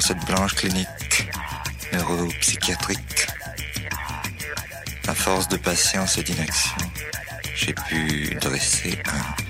dans cette blanche clinique neuropsychiatrique. À force de patience et d'inaction, j'ai pu dresser un